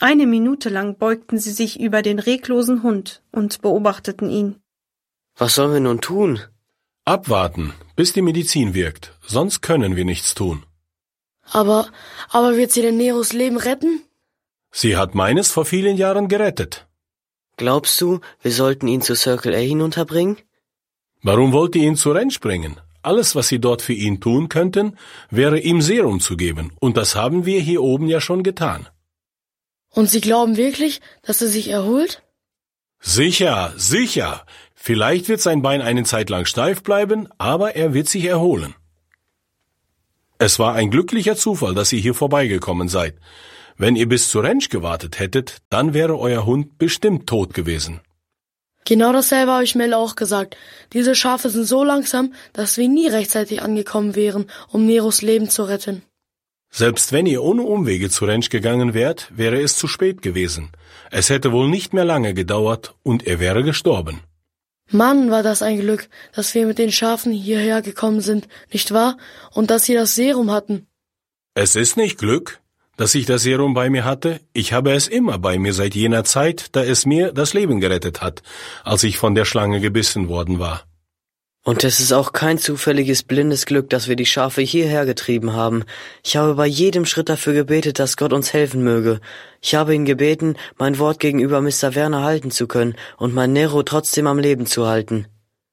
Eine Minute lang beugten sie sich über den reglosen Hund und beobachteten ihn. Was sollen wir nun tun? Abwarten, bis die Medizin wirkt, sonst können wir nichts tun. Aber wird sie denn Neros Leben retten? Sie hat meines vor vielen Jahren gerettet. Glaubst du, wir sollten ihn zu Circle A hinunterbringen? Warum wollt ihr ihn zu Ranch bringen? Alles, was Sie dort für ihn tun könnten, wäre ihm Serum zu geben, und das haben wir hier oben ja schon getan. Und Sie glauben wirklich, dass er sich erholt? Sicher, sicher. Vielleicht wird sein Bein eine Zeit lang steif bleiben, aber er wird sich erholen. Es war ein glücklicher Zufall, dass ihr hier vorbeigekommen seid. Wenn ihr bis zur Ranch gewartet hättet, dann wäre euer Hund bestimmt tot gewesen. Genau dasselbe habe ich Mel auch gesagt. Diese Schafe sind so langsam, dass wir nie rechtzeitig angekommen wären, um Neros Leben zu retten. Selbst wenn ihr ohne Umwege zur Ranch gegangen wärt, wäre es zu spät gewesen. Es hätte wohl nicht mehr lange gedauert und er wäre gestorben. Mann, war das ein Glück, dass wir mit den Schafen hierher gekommen sind, nicht wahr? Und dass sie das Serum hatten. Es ist nicht Glück, dass ich das Serum bei mir hatte. Ich habe es immer bei mir seit jener Zeit, da es mir das Leben gerettet hat, als ich von der Schlange gebissen worden war. Und es ist auch kein zufälliges blindes Glück, dass wir die Schafe hierher getrieben haben. Ich habe bei jedem Schritt dafür gebetet, dass Gott uns helfen möge. Ich habe ihn gebeten, mein Wort gegenüber Mr. Werner halten zu können und mein Nero trotzdem am Leben zu halten.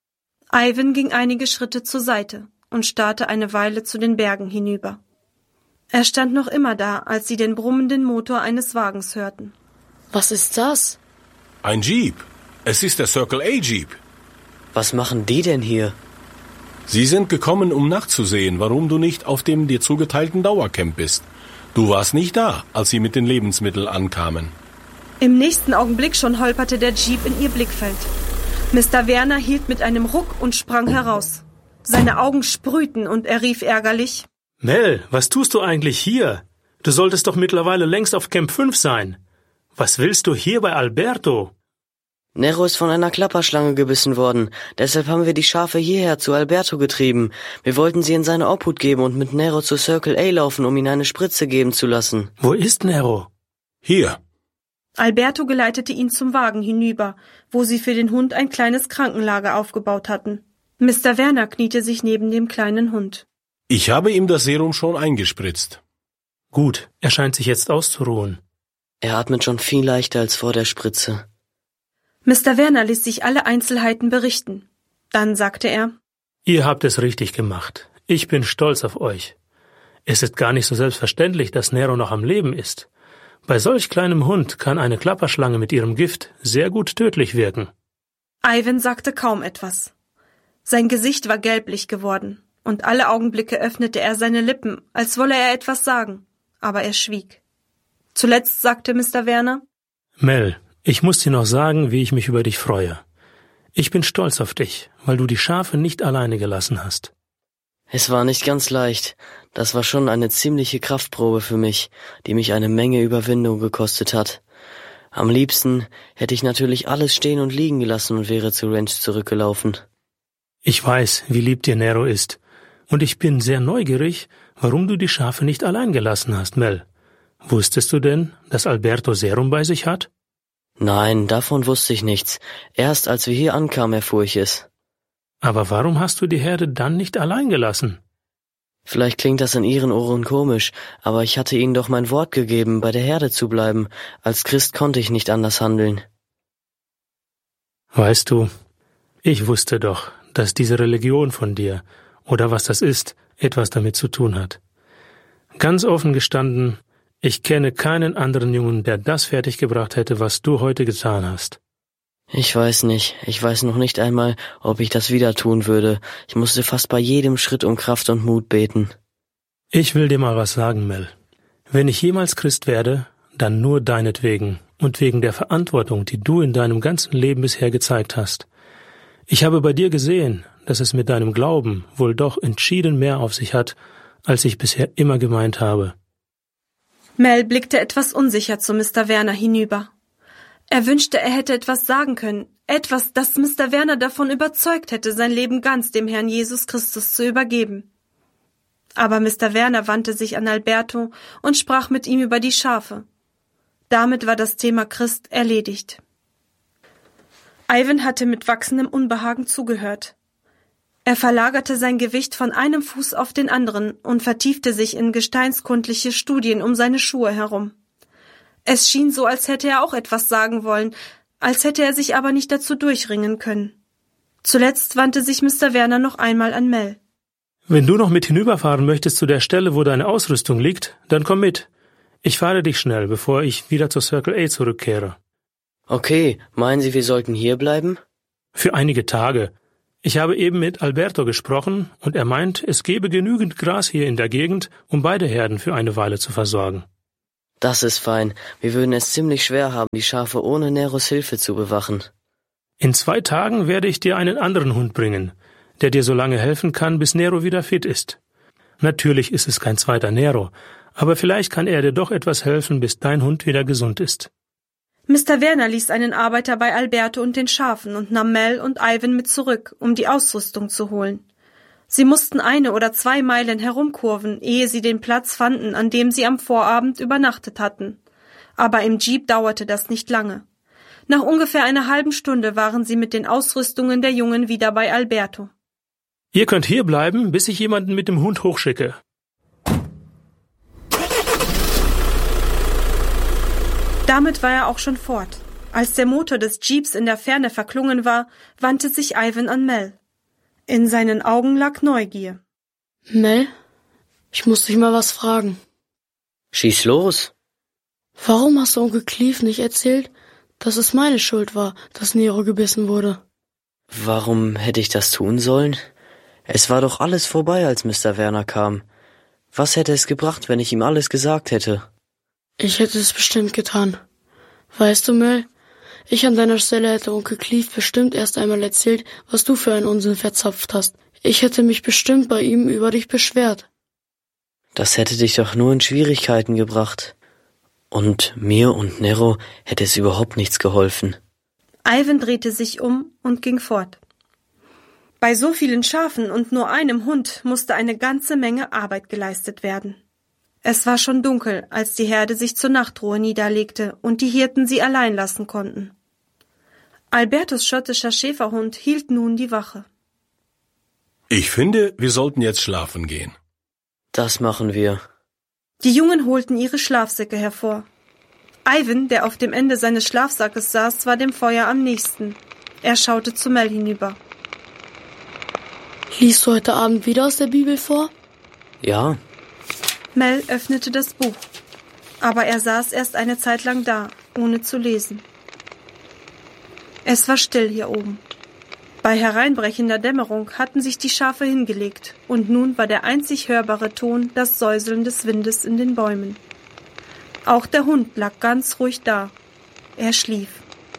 Ivan ging einige Schritte zur Seite und starrte eine Weile zu den Bergen hinüber. Er stand noch immer da, als sie den brummenden Motor eines Wagens hörten. Was ist das? Ein Jeep. Es ist der Circle A Jeep. Was machen die denn hier? Sie sind gekommen, um nachzusehen, warum du nicht auf dem dir zugeteilten Dauercamp bist. Du warst nicht da, als sie mit den Lebensmitteln ankamen. Im nächsten Augenblick schon holperte der Jeep in ihr Blickfeld. Mr. Werner hielt mit einem Ruck und sprang heraus. Seine Augen sprühten und er rief ärgerlich: Mel, was tust du eigentlich hier? Du solltest doch mittlerweile längst auf Camp 5 sein. Was willst du hier bei Alberto? Nero ist von einer Klapperschlange gebissen worden. Deshalb haben wir die Schafe hierher zu Alberto getrieben. Wir wollten sie in seine Obhut geben und mit Nero zu Circle A laufen, um ihn eine Spritze geben zu lassen. Wo ist Nero? Hier. Alberto geleitete ihn zum Wagen hinüber, wo sie für den Hund ein kleines Krankenlager aufgebaut hatten. Mr. Werner kniete sich neben dem kleinen Hund. Ich habe ihm das Serum schon eingespritzt. Gut, er scheint sich jetzt auszuruhen. Er atmet schon viel leichter als vor der Spritze. Mr. Werner ließ sich alle Einzelheiten berichten. Dann sagte er: Ihr habt es richtig gemacht. Ich bin stolz auf euch. Es ist gar nicht so selbstverständlich, dass Nero noch am Leben ist. Bei solch kleinem Hund kann eine Klapperschlange mit ihrem Gift sehr gut tödlich wirken. Ivan sagte kaum etwas. Sein Gesicht war gelblich geworden, und alle Augenblicke öffnete er seine Lippen, als wolle er etwas sagen, aber er schwieg. Zuletzt sagte Mr. Werner: Mel, ich muss dir noch sagen, wie ich mich über dich freue. Ich bin stolz auf dich, weil du die Schafe nicht alleine gelassen hast. Es war nicht ganz leicht. Das war schon eine ziemliche Kraftprobe für mich, die mich eine Menge Überwindung gekostet hat. Am liebsten hätte ich natürlich alles stehen und liegen gelassen und wäre zur Ranch zurückgelaufen. Ich weiß, wie lieb dir Nero ist. Und ich bin sehr neugierig, warum du die Schafe nicht allein gelassen hast, Mel. Wusstest du denn, dass Alberto Serum bei sich hat? Nein, davon wusste ich nichts. Erst als wir hier ankamen, erfuhr ich es. Aber warum hast du die Herde dann nicht allein gelassen? Vielleicht klingt das in Ihren Ohren komisch, aber ich hatte Ihnen doch mein Wort gegeben, bei der Herde zu bleiben. Als Christ konnte ich nicht anders handeln. Weißt du, ich wusste doch, dass diese Religion von dir, oder was das ist, etwas damit zu tun hat. Ganz offen gestanden, ich kenne keinen anderen Jungen, der das fertiggebracht hätte, was du heute getan hast. Ich weiß nicht. Ich weiß noch nicht einmal, ob ich das wieder tun würde. Ich musste fast bei jedem Schritt um Kraft und Mut beten. Ich will dir mal was sagen, Mel. Wenn ich jemals Christ werde, dann nur deinetwegen und wegen der Verantwortung, die du in deinem ganzen Leben bisher gezeigt hast. Ich habe bei dir gesehen, dass es mit deinem Glauben wohl doch entschieden mehr auf sich hat, als ich bisher immer gemeint habe. Mel blickte etwas unsicher zu Mr. Werner hinüber. Er wünschte, er hätte etwas sagen können, etwas, das Mr. Werner davon überzeugt hätte, sein Leben ganz dem Herrn Jesus Christus zu übergeben. Aber Mr. Werner wandte sich an Alberto und sprach mit ihm über die Schafe. Damit war das Thema Christ erledigt. Ivan hatte mit wachsendem Unbehagen zugehört. Er verlagerte sein Gewicht von einem Fuß auf den anderen und vertiefte sich in gesteinskundliche Studien um seine Schuhe herum. Es schien so, als hätte er auch etwas sagen wollen, als hätte er sich aber nicht dazu durchringen können. Zuletzt wandte sich Mr. Werner noch einmal an Mel. Wenn du noch mit hinüberfahren möchtest zu der Stelle, wo deine Ausrüstung liegt, dann komm mit. Ich fahre dich schnell, bevor ich wieder zur Circle A zurückkehre. Okay, meinen Sie, wir sollten hier bleiben? Für einige Tage. Ich habe eben mit Alberto gesprochen und er meint, es gebe genügend Gras hier in der Gegend, um beide Herden für eine Weile zu versorgen. Das ist fein. Wir würden es ziemlich schwer haben, die Schafe ohne Neros Hilfe zu bewachen. In 2 Tagen werde ich dir einen anderen Hund bringen, der dir so lange helfen kann, bis Nero wieder fit ist. Natürlich ist es kein zweiter Nero, aber vielleicht kann er dir doch etwas helfen, bis dein Hund wieder gesund ist. Mr. Werner ließ einen Arbeiter bei Alberto und den Schafen und nahm Mel und Ivan mit zurück, um die Ausrüstung zu holen. Sie mussten 1 oder 2 Meilen herumkurven, ehe sie den Platz fanden, an dem sie am Vorabend übernachtet hatten. Aber im Jeep dauerte das nicht lange. Nach ungefähr einer halben Stunde waren sie mit den Ausrüstungen der Jungen wieder bei Alberto. Ihr könnt hier bleiben, bis ich jemanden mit dem Hund hochschicke. Damit war er auch schon fort. Als der Motor des Jeeps in der Ferne verklungen war, wandte sich Ivan an Mel. In seinen Augen lag Neugier. Mel, ich muss dich mal was fragen. Schieß los. Warum hast du Onkel Cleve nicht erzählt, dass es meine Schuld war, dass Nero gebissen wurde? Warum hätte ich das tun sollen? Es war doch alles vorbei, als Mr. Werner kam. Was hätte es gebracht, wenn ich ihm alles gesagt hätte? Ich hätte es bestimmt getan. Weißt du, Mel, ich an deiner Stelle hätte Onkel Cleve bestimmt erst einmal erzählt, was du für einen Unsinn verzapft hast. Ich hätte mich bestimmt bei ihm über dich beschwert. Das hätte dich doch nur in Schwierigkeiten gebracht. Und mir und Nero hätte es überhaupt nichts geholfen. Ivan drehte sich um und ging fort. Bei so vielen Schafen und nur einem Hund musste eine ganze Menge Arbeit geleistet werden. Es war schon dunkel, als die Herde sich zur Nachtruhe niederlegte und die Hirten sie allein lassen konnten. Albertos schottischer Schäferhund hielt nun die Wache. Ich finde, wir sollten jetzt schlafen gehen. Das machen wir. Die Jungen holten ihre Schlafsäcke hervor. Ivan, der auf dem Ende seines Schlafsackes saß, war dem Feuer am nächsten. Er schaute zu Mel hinüber. Liest du heute Abend wieder aus der Bibel vor? Ja. Mel öffnete das Buch, aber er saß erst eine Zeit lang da, ohne zu lesen. Es war still hier oben. Bei hereinbrechender Dämmerung hatten sich die Schafe hingelegt, und nun war der einzig hörbare Ton das Säuseln des Windes in den Bäumen. Auch der Hund lag ganz ruhig da. Er schlief.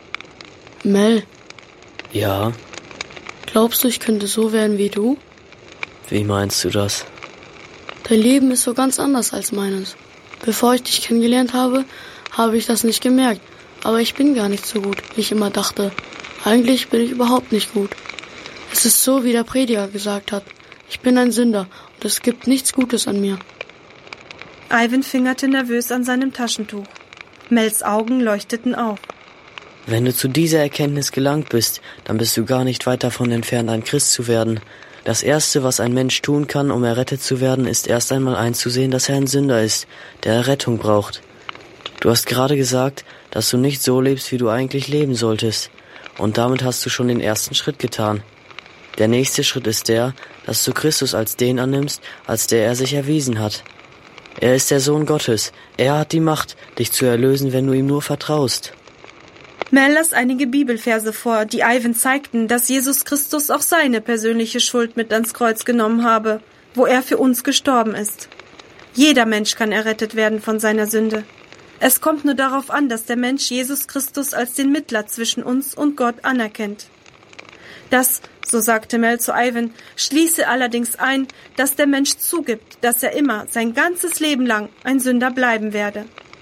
Mel. Ja? Glaubst du, ich könnte so werden wie du? Wie meinst du das? Dein Leben ist so ganz anders als meines. Bevor ich dich kennengelernt habe, habe ich das nicht gemerkt. Aber ich bin gar nicht so gut, wie ich immer dachte. Eigentlich bin ich überhaupt nicht gut. Es ist so, wie der Prediger gesagt hat. Ich bin ein Sünder und es gibt nichts Gutes an mir. Ivan fingerte nervös an seinem Taschentuch. Mels Augen leuchteten auf. Wenn du zu dieser Erkenntnis gelangt bist, dann bist du gar nicht weit davon entfernt, ein Christ zu werden. Das Erste, was ein Mensch tun kann, um errettet zu werden, ist erst einmal einzusehen, dass er ein Sünder ist, der Errettung braucht. Du hast gerade gesagt, dass du nicht so lebst, wie du eigentlich leben solltest. Und damit hast du schon den ersten Schritt getan. Der nächste Schritt ist der, dass du Christus als den annimmst, als der er sich erwiesen hat. Er ist der Sohn Gottes. Er hat die Macht, dich zu erlösen, wenn du ihm nur vertraust. Mel las einige Bibelverse vor, die Ivan zeigten, dass Jesus Christus auch seine persönliche Schuld mit ans Kreuz genommen habe, wo er für uns gestorben ist. Jeder Mensch kann errettet werden von seiner Sünde. Es kommt nur darauf an, dass der Mensch Jesus Christus als den Mittler zwischen uns und Gott anerkennt. Das, so sagte Mel zu Ivan, schließe allerdings ein, dass der Mensch zugibt, dass er immer, sein ganzes Leben lang, ein Sünder bleiben werde.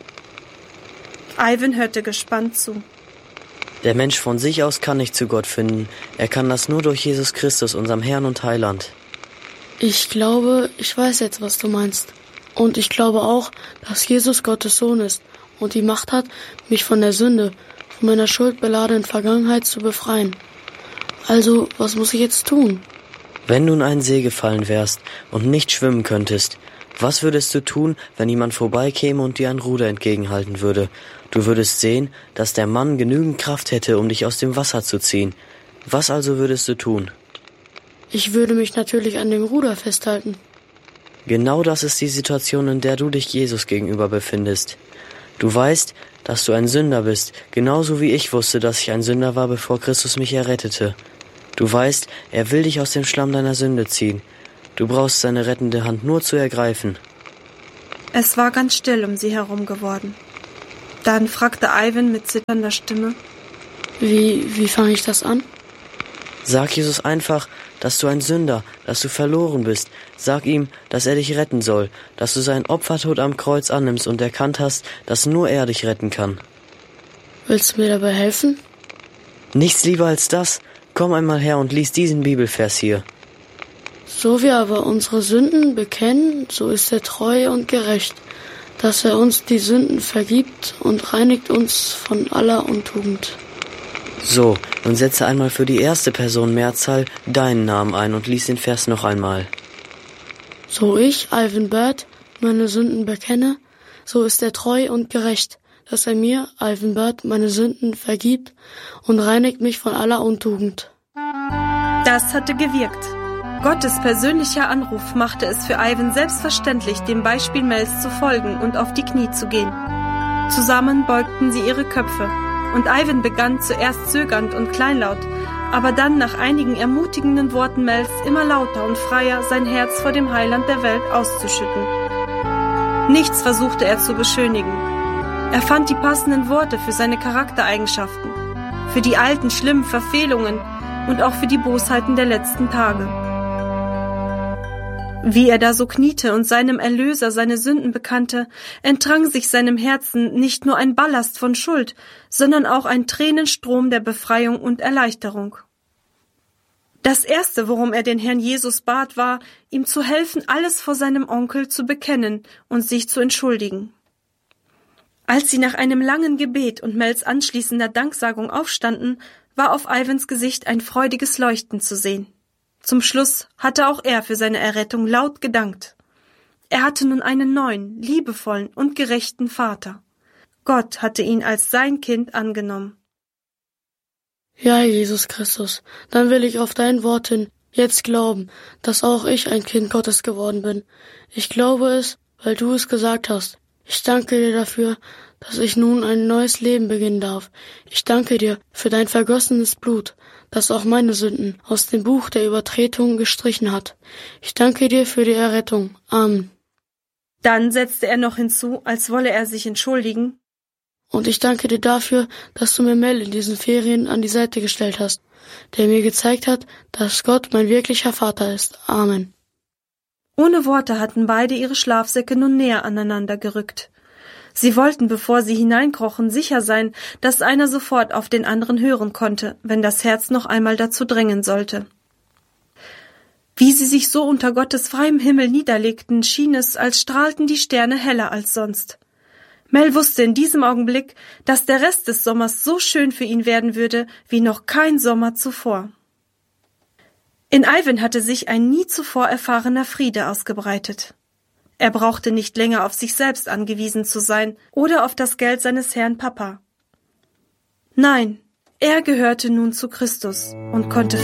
Ivan hörte gespannt zu. Der Mensch von sich aus kann nicht zu Gott finden. Er kann das nur durch Jesus Christus, unserem Herrn und Heiland. Ich glaube, ich weiß jetzt, was du meinst. Und ich glaube auch, dass Jesus Gottes Sohn ist und die Macht hat, mich von der Sünde, von meiner schuldbeladenen Vergangenheit zu befreien. Also, was muss ich jetzt tun? Wenn du in einen See gefallen wärst und nicht schwimmen könntest, was würdest du tun, wenn jemand vorbeikäme und dir ein Ruder entgegenhalten würde? Du würdest sehen, dass der Mann genügend Kraft hätte, um dich aus dem Wasser zu ziehen. Was also würdest du tun? Ich würde mich natürlich an dem Ruder festhalten. Genau das ist die Situation, in der du dich Jesus gegenüber befindest. Du weißt, dass du ein Sünder bist, genauso wie ich wusste, dass ich ein Sünder war, bevor Christus mich errettete. Du weißt, er will dich aus dem Schlamm deiner Sünde ziehen. Du brauchst seine rettende Hand nur zu ergreifen. Es war ganz still um sie herum geworden. Dann fragte Ivan mit zitternder Stimme: Wie fange ich das an? Sag Jesus einfach, dass du ein Sünder, dass du verloren bist. Sag ihm, dass er dich retten soll, dass du seinen Opfertod am Kreuz annimmst und erkannt hast, dass nur er dich retten kann. Willst du mir dabei helfen? Nichts lieber als das. Komm einmal her und lies diesen Bibelvers hier. So wir aber unsere Sünden bekennen, so ist er treu und gerecht, dass er uns die Sünden vergibt und reinigt uns von aller Untugend. So, nun setze einmal für die erste Person Mehrzahl deinen Namen ein und lies den Vers noch einmal. So ich, Ivan Bird, meine Sünden bekenne, so ist er treu und gerecht, dass er mir, Ivan Bird, meine Sünden vergibt und reinigt mich von aller Untugend. Das hatte gewirkt. Gottes persönlicher Anruf machte es für Ivan selbstverständlich, dem Beispiel Mels zu folgen und auf die Knie zu gehen. Zusammen beugten sie ihre Köpfe, und Ivan begann zuerst zögernd und kleinlaut, aber dann nach einigen ermutigenden Worten Mels immer lauter und freier sein Herz vor dem Heiland der Welt auszuschütten. Nichts versuchte er zu beschönigen. Er fand die passenden Worte für seine Charaktereigenschaften, für die alten, schlimmen Verfehlungen und auch für die Bosheiten der letzten Tage. Wie er da so kniete und seinem Erlöser seine Sünden bekannte, entrang sich seinem Herzen nicht nur ein Ballast von Schuld, sondern auch ein Tränenstrom der Befreiung und Erleichterung. Das Erste, worum er den Herrn Jesus bat, war, ihm zu helfen, alles vor seinem Onkel zu bekennen und sich zu entschuldigen. Als sie nach einem langen Gebet und Mels anschließender Danksagung aufstanden, war auf Ivans Gesicht ein freudiges Leuchten zu sehen. Zum Schluss hatte auch er für seine Errettung laut gedankt. Er hatte nun einen neuen, liebevollen und gerechten Vater. Gott hatte ihn als sein Kind angenommen. Ja, Jesus Christus, dann will ich auf dein Wort hin jetzt glauben, dass auch ich ein Kind Gottes geworden bin. Ich glaube es, weil du es gesagt hast. Ich danke dir dafür, dass ich nun ein neues Leben beginnen darf. Ich danke dir für dein vergossenes Blut, das auch meine Sünden aus dem Buch der Übertretungen gestrichen hat. Ich danke dir für die Errettung. Amen. Dann setzte er noch hinzu, als wolle er sich entschuldigen: Und ich danke dir dafür, dass du mir Mel in diesen Ferien an die Seite gestellt hast, der mir gezeigt hat, dass Gott mein wirklicher Vater ist. Amen. Ohne Worte hatten beide ihre Schlafsäcke nun näher aneinander gerückt. Sie wollten, bevor sie hineinkrochen, sicher sein, dass einer sofort auf den anderen hören konnte, wenn das Herz noch einmal dazu drängen sollte. Wie sie sich so unter Gottes freiem Himmel niederlegten, schien es, als strahlten die Sterne heller als sonst. Mel wusste in diesem Augenblick, dass der Rest des Sommers so schön für ihn werden würde, wie noch kein Sommer zuvor. In Ivan hatte sich ein nie zuvor erfahrener Friede ausgebreitet. Er brauchte nicht länger auf sich selbst angewiesen zu sein oder auf das Geld seines Herrn Papa. Nein, er gehörte nun zu Christus und konnte